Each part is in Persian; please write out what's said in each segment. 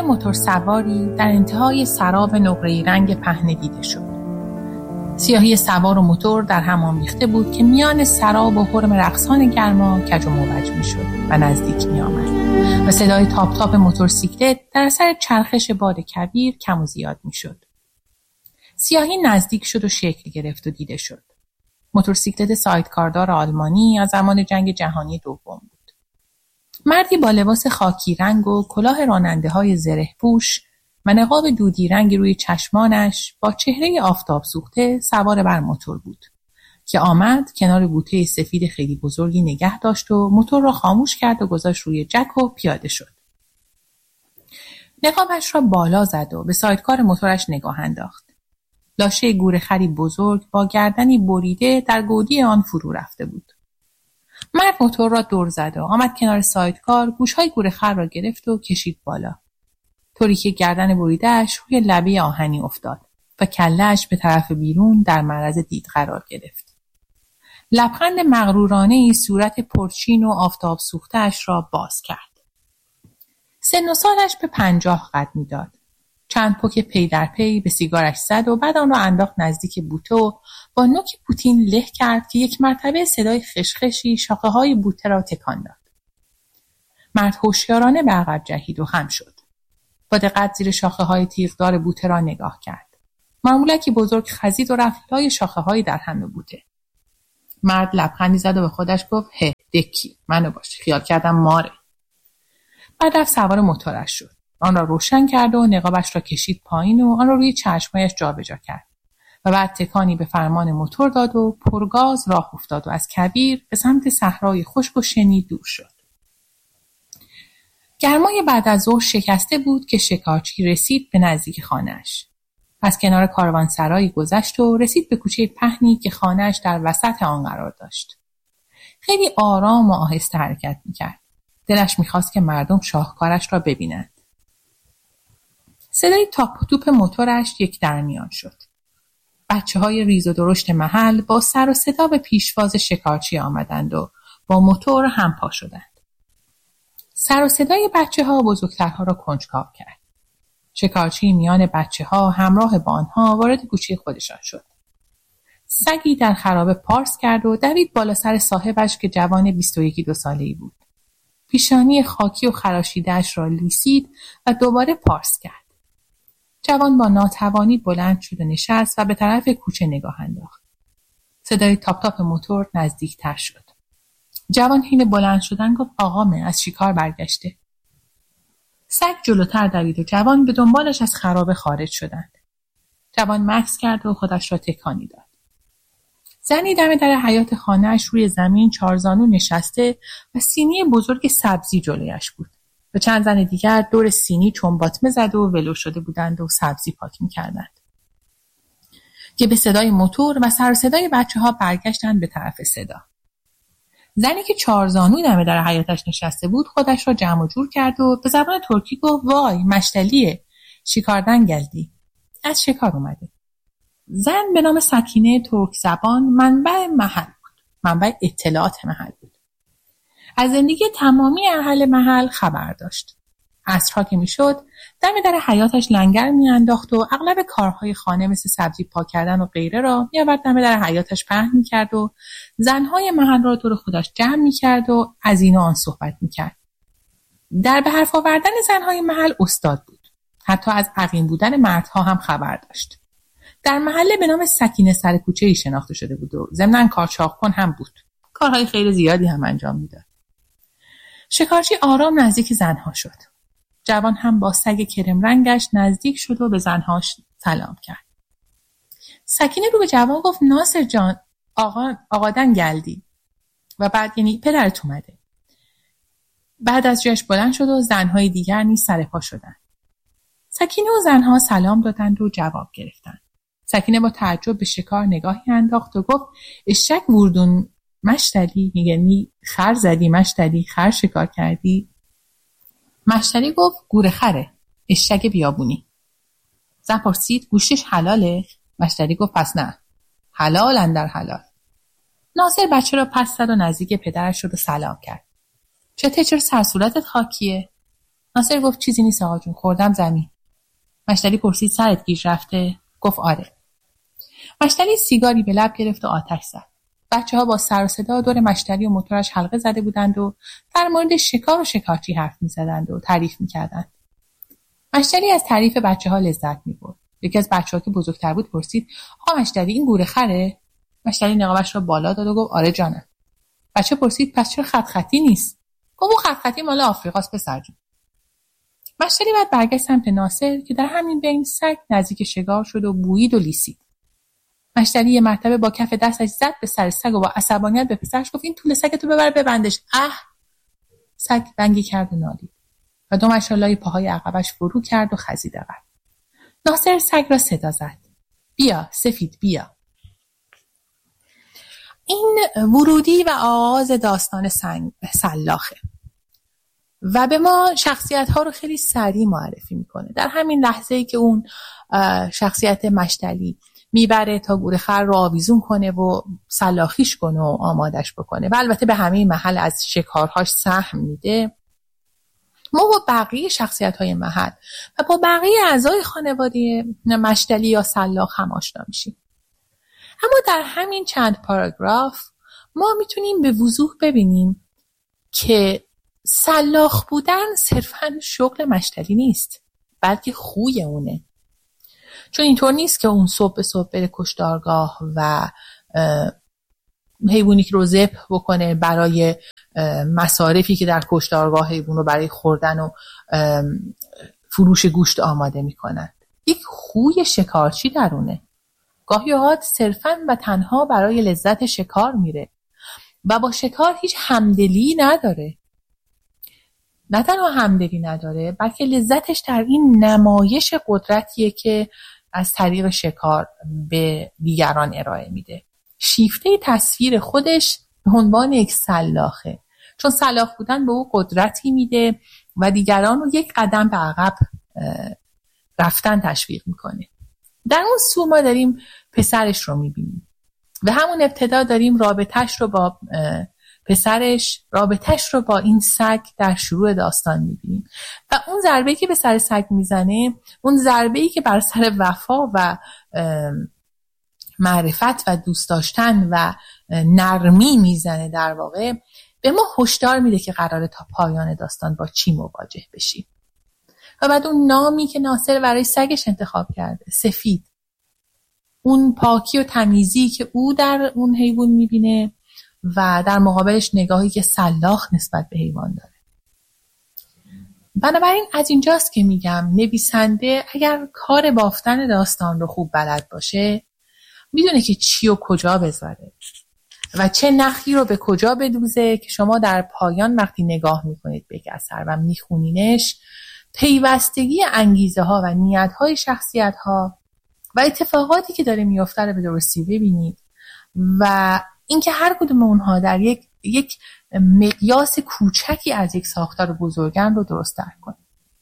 موتور سواری در انتهای سراب نقره‌ای رنگ پهنه دیده شد. سیاهی سوار و موتور در هم آمیخته بود که میان سراب و حرم رقصان گرما کج و موج میشد و نزدیک میآمد و صدای تاپ تاپ موتورسیکلت در اثر چرخش باد کبیر کم و زیاد میشد. سیاهی نزدیک شد و شکل گرفت و دیده شد. موتورسیکلت سایدکاردار آلمانی از زمان جنگ جهانی دوم بود. مردی با لباس خاکی رنگ و کلاه راننده‌های زره پوش و نقاب دودی رنگ روی چشمانش با چهره آفتاب سوخته سوار بر موتور بود که آمد کنار بوته سفید خیلی بزرگی نگه داشت و موتور را خاموش کرد و گذاشت روی جک و پیاده شد. نقابش را بالا زد و به سایدکار موتورش نگاه انداخت. لاشه گورخری بزرگ با گردنی بریده در گودی آن فرو رفته بود. مرد موتور را دور زد و آمد کنار سایدکار، گوشهای گورخر را گرفت و کشید بالا، طوری که گردن بریده‌اش روی لبه آهنی افتاد و کله‌اش به طرف بیرون در معرض دید قرار گرفت. لبخند مغرورانه‌ای صورت پرچین و آفتاب سوخته‌اش را باز کرد. سن و سالش به 50 قد می‌داد. چند پک پی در پی به سیگارش زد و بعد آن را انداخت نزدیک بوته و با نوک پوتین له کرد که یک مرتبه صدای خشخشی شاخه‌های بوته را تکان داد. مرد هوشیارانه به عقب جهید و خم شد. با دقت زیر شاخه‌های تیغدار بوته را نگاه کرد. مارمولکی بزرگ خزید و رفت لای شاخه‌های در هم بوته. مرد لبخندی زد و به خودش گفت هه دکی منو باش، خیال کردم ماره. بعد رفت سوار موتورش شد. آن را روشن کرد و نقابش را کشید پایین و آن را روی چشمایش جابجا کرد و بعد تکانی به فرمان موتور داد و پرگاز راه افتاد و از کویر به سمت صحرای خشک و شنی دور شد. گرمای بعد از ظهر شکسته بود که شکارچی رسید به نزدیک خانه‌اش. از کنار کاروانسرایی گذشت و رسید به کوچه پهنی که خانه‌اش در وسط آن قرار داشت. خیلی آرام و آهسته حرکت می‌کرد. دلش می‌خواست که مردم شاهکارش را ببینند. صدای تاپ و توپ موتورش یک درمیان شد. بچه‌های ریز و درشت محل با سر و صدا به پیشواز شکارچی آمدند و با موتور همپا شدند. سر و صدای بچه‌ها بزرگترها را کنجکاو کرد. شکارچی میان بچه‌ها همراه با آنها وارد کوچه خودشان شد. سگی در خرابه پارس کرد و دوید بالا سر صاحبش که جوان 21-22 ساله‌ای بود. پیشانی خاکی و خراشیده‌اش را لیسید و دوباره پارس کرد. جوان با ناتوانی بلند شد و نشست و به طرف کوچه نگاه انداخت. صدای تاپ تاپ موتور نزدیکتر شد. جوان حین بلند شدن گفت آقامه از شکار برگشته. سگ جلوتر دوید و جوان به دنبالش از خرابه خارج شدند. جوان مکث کرد و خودش را تکانی داد. زنی دم در حیاط خانه‌اش روی زمین چارزانو نشسته و سینی بزرگ سبزی جلویش بود. و چند زن دیگر دور سینی چنباتمه زده و ولو شده بودند و سبزی پاک می‌کردند. که به صدای موتور و سر صدای بچه‌ها برگشتند به طرف صدا. زنی که چارزانو دم در حیاطش نشسته بود خودش را جمع و جور کرد و به زبان ترکی گفت وای مشتلیه، شکاردن گلدی، از شکار اومده. زن به نام سکینه ترک زبان منبع محل بود، منبع اطلاعات محل بود. از زندگی تمامی اهل محل خبر داشت. عصرها که میشد دم در حیاطش لنگر میانداخت و اغلب کارهای خانه مثل سبزی پاک کردن و غیره را میآورد دم در حیاطش پهن میکرد و زنهای محل را دور خودش جمع میکرد و از این و آن صحبت میکرد. در به حرف آوردن زنهای محل استاد بود. حتی از عقیم بودن مردها هم خبر داشت. در محله به نام سکینه سر کوچه‌ای شناخته شده بود و ضمناً کارچاق‌کن هم بود. کارهای خیلی زیادی هم انجام میداد. شکارچی آرام نزدیک زنها شد. جوان هم با سگ کرم رنگش نزدیک شد و به زنهاش سلام کرد. سکینه رو به جوان گفت ناصر جان آقادن گلدی و بعد یعنی پدرت اومده. بعد از جایش بلند شد و زنهای دیگر نیز سر پا شدند. سکینه و زنها سلام دادند و جواب گرفتند. سکینه با تعجب به شکار نگاهی انداخت و گفت اشک وردون مشتری، یعنی خر زدی مشتری، خر شکار کردی؟ مشتری گفت گوره خره، اشک بیابونی. زن پرسید گوشتش حلاله؟ مشتری گفت پس نه، حلال اندر حلال. ناصر بچه را پس زد و نزدیک پدرش شد و سلام کرد. چرا سر صورتت خاکیه؟ ناصر گفت چیزی نیست آقا جون، خوردم زمین. مشتری پرسید سرت گیج رفته؟ گفت آره. مشتری سیگاری به لب گرفت و آتش زد. بچه‌ها با سر و صدا دور مشتری و موتورش حلقه زده بودند و در مورد شکار و شکارچی حرف می‌زدند و تعریف می‌کردند. مشتری از تعریف بچه‌ها لذت می‌برد. یکی از بچه‌ها که بزرگتر بود پرسید آقا مشتری این گورخره؟ مشتری نقابش را بالا داد و گفت آره جانم. بچه پرسید پس چرا خط خطی نیست؟ گفت اون خط خطی مال آفریقاست پسر جون. مشتری بعد برگشت سمت ناصر که در همین بین سگ نزدیک شکار شد و بویید و لیسید. مشتری یه مرتبه با کف دستش زد به سر سگ و با عصبانیت به پسرش گفت این طول سگتو ببر ببندش. سگ بنگی کرد و نالید و دمش را لای پاهای عقبش فرو کرد و خزید عقب. ناصر سگ را صدا زد. بیا سفید بیا. این ورودی و آغاز داستان سلاخه و به ما شخصیت ها رو خیلی سریع معرفی میکنه. در همین لحظه ای که اون شخصیت مشتلی میبره تا گورخر رو آویزون کنه و سلاخیش کنه و آمادش بکنه و البته به همه محل از شکارهاش سهم میده، ما با بقیه شخصیت های محل و با بقیه اعضای خانواده مشتلی یا سلاخ هم آشنا میشیم. اما در همین چند پاراگراف ما میتونیم به وضوح ببینیم که سلاخ بودن صرفاً شغل مشتلی نیست، بلکه خوی اونه. چون اینطور نیست که اون صبح به صبح بره کشتارگاه و حیوانی رو ذبح بکنه برای مصارفی که در کشتارگاه حیوان رو برای خوردن و فروش گوشت آماده میکنن. یک خوی شکارچی درونه. گاهی اوقات صرفاً و تنها برای لذت شکار میره و با شکار هیچ همدلی نداره. نه تنها همدلی نداره بلکه لذتش در این نمایش قدرتیه که از طریق شکار به دیگران ارائه میده. شیفته تصویر خودش به عنوان یک سلاخه، چون سلاخ بودن به او قدرتی میده و دیگران رو یک قدم به عقب رفتن تشویق میکنه. در اون سو ما داریم پسرش رو میبینیم و همون ابتدا داریم رابطش رو با پسرش، رابطش رو با این سگ در شروع داستان میبینیم و اون ضربه‌ای که به سر سگ میزنه، اون ضربه‌ای که بر سر وفا و معرفت و دوست داشتن و نرمی میزنه، در واقع به ما هشدار میده که قراره تا پایان داستان با چی مواجه بشیم. و بعد اون نامی که ناصر برای سگش انتخاب کرده، سفید، اون پاکی و تمیزی که او در اون حیوان میبینه و در مقابلش نگاهی که سلاخ نسبت به حیوان داره. بنابراین از اینجاست که میگم نویسنده اگر کار بافتن داستان رو خوب بلد باشه، میدونه که چی و کجا بذاره و چه نخی رو به کجا بدوزه که شما در پایان وقتی نگاه میکنید به یک اثر و میخونینش، پیوستگی انگیزه ها و نیت های شخصیت ها و اتفاقاتی که داره میفته رو به درستی ببینید و اینکه هر کدوم اونها در یک مقیاس کوچکی از یک ساختار بزرگن رو درست درک کنید.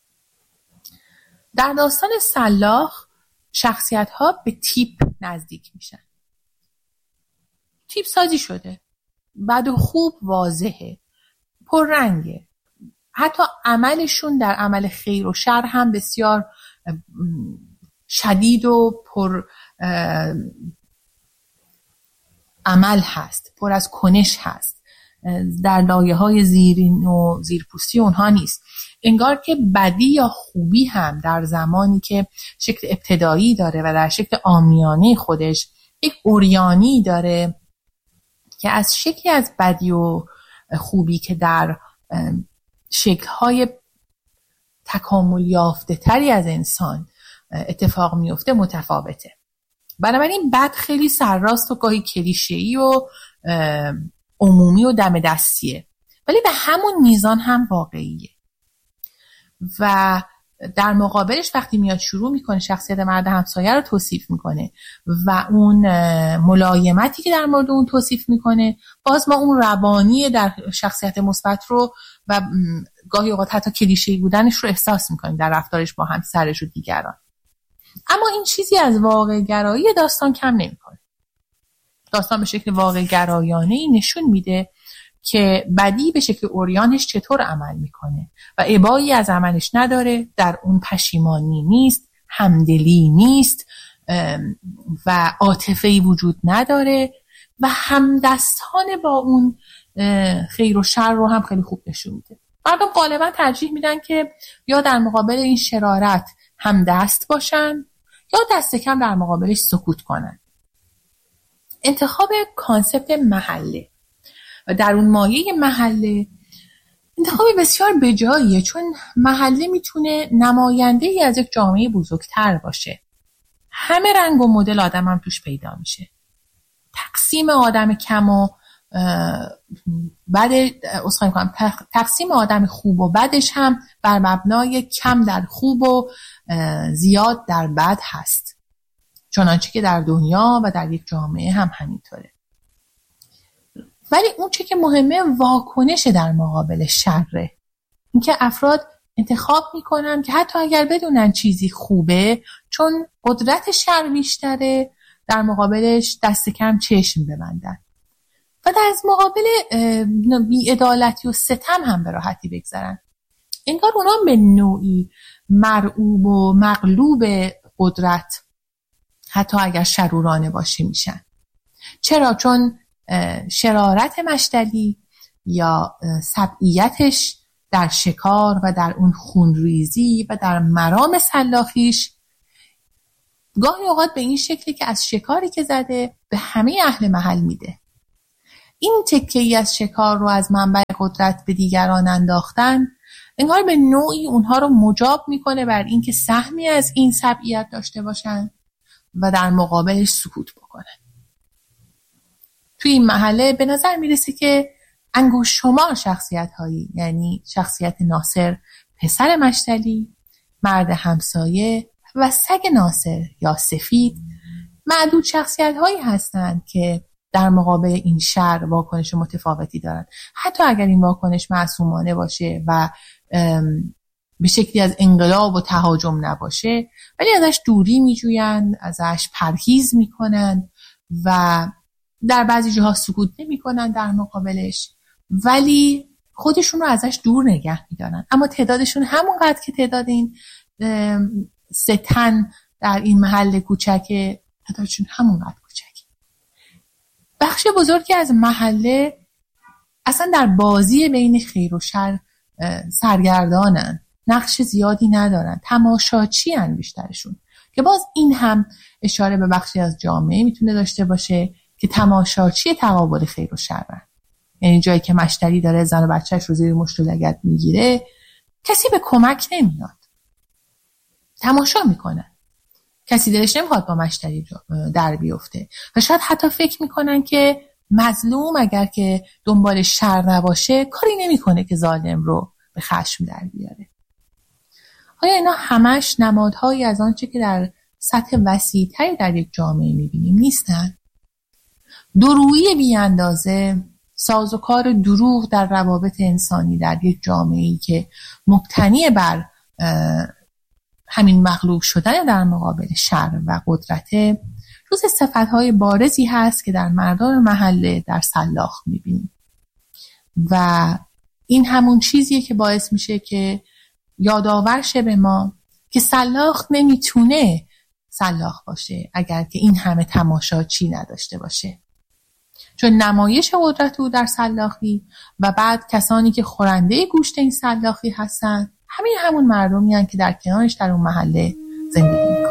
در داستان سلاخ شخصیت ها به تیپ نزدیک میشن. تیپ سازی شده، بد و خوب واضحه، پررنگه. حتی عملشون در عمل خیر و شر هم بسیار شدید و پر عمل هست، پر از کنش هست. در لایه‌های زیرین و زیرپوستی اونها نیست. انگار که بدی یا خوبی هم در زمانی که شکل ابتدایی داره و در شکل عامیانه خودش یک عریانی داره که از شکلی از بدی و خوبی که در شکل‌های تکامل یافته تری از انسان اتفاق میفته متفاوته. بنابراین بد خیلی سرراست و گاهی کلیشه‌ای و عمومی و دم دستیه، ولی به همون میزان هم واقعیه. و در مقابلش وقتی میاد شروع میکنه شخصیت مرد همسایه رو توصیف میکنه و اون ملایمتی که در مورد اون توصیف میکنه، باز ما اون روانی در شخصیت مثبت رو و گاهی اوقات حتی کلیشه‌ای بودنش رو احساس میکنیم در رفتارش با همسرش و دیگران. اما این چیزی از واقع گرایی داستان کم نمیکنه. داستان به شکل واقع گرایانه‌ای نشون میده که بدی به شکل عریانش چطور عمل میکنه و ابایی از عملش نداره، در اون پشیمانی نیست، همدلی نیست و عاطفه‌ای وجود نداره و همدستانه با اون خیر و شر رو هم خیلی خوب نشون میده. مردم غالبا ترجیح میدن که یا در مقابل این شرارت همدست باشن یا دست کم در مقابلش سکوت کنن. انتخاب کانسپت محله و در اون مایه محله انتخاب بسیار بجاییه، چون محله میتونه نماینده ای از یک جامعه بزرگتر باشه. همه رنگ و مدل آدم هم توش پیدا میشه. تقسیم آدم کم و تقسیم آدم خوب و بدش هم بر مبنای کم در خوب و زیاد در بد هست، چنانچه که در دنیا و در یک جامعه هم همینطوره. ولی اون چه که مهمه واکنش در مقابل شره. اینکه افراد انتخاب میکنن که حتی اگر بدونن چیزی خوبه، چون قدرت شر بیشتره، در مقابلش دست کم چشم ببندن و در مقابل بی‌عدالتی و ستم هم به راحتی بگذرن. انگار اونا به نوعی مرعوب و مغلوب قدرت، حتی اگر شرورانه باشه، میشن. چرا؟ چون شرارت مشتلی یا سبعیتش در شکار و در اون خونریزی و در مرام سلاخیش گاهی اوقات به این شکلی که از شکاری که زده به همه اهل محل میده. این تکه‌ای از شکار رو از منبع قدرت به دیگران انداختن انگار به نوعی اونها رو مجاب میکنه بر این که سهمی از این سبعیت داشته باشن و در مقابلش سکوت بکنن. توی این محله به نظر میرسه که انگوش شمار شخصیت هایی، یعنی شخصیت ناصر پسر مشتلی، مرد همسایه و سگ ناصر یا سفید، معدود شخصیت هایی هستند که در مقابل این شر واکنش متفاوتی دارن. حتی اگر این واکنش معصومانه باشه و به شکلی از انقلاب و تهاجم نباشه، ولی ازش دوری میجوین، ازش پرهیز میکنن و در بعضی جاها سکوت نمیکنن در مقابلش، ولی خودشون رو ازش دور نگه میدارن. اما تعدادشون همونقدر که تعداد این ستن در این محل کوچکه، تعدادشون همونقدر کوچکه. بخش بزرگی از محله اصلا در بازی بین خیر و شر سرگردانن، نقش زیادی ندارن، تماشاچی هن بیشترشون، که باز این هم اشاره به بخشی از جامعه میتونه داشته باشه که تماشاچی تقابل خیر و شر هن. یعنی جایی که مشتری داره زن و بچهش رو زیر مشت و لگد میگیره، کسی به کمک نمیاد، تماشا میکنن. کسی دلش نمیخواد با مشتری در بیفته و شاید حتی فکر میکنن که مظلوم اگر که دنبال شر نباشه کاری نمیکنه که ظالم رو به خشم در بیاره. آیا اینا همش نمادهایی از آنچه که در سطح وسیع‌تری در یک جامعه میبینیم نیستن؟ درویی بی اندازه، سازوکار دروغ در روابط انسانی در یک جامعه‌ای که مبتنی بر همین مغلوب شدن در مقابل شر و قدرت، جز صفت‌های بارزی هست که در مردان محله در سلاخ می‌بینیم و این همون چیزیه که باعث میشه که یادآور شه به ما که سلاخ نمیتونه سلاخ باشه اگر که این همه تماشاچی نداشته باشه. چون نمایش قدرت او در سلاخی و بعد کسانی که خورنده گوشت این سلاخی هستن همون مردمی هستن که در کنارش در اون محله زندگی میکنن.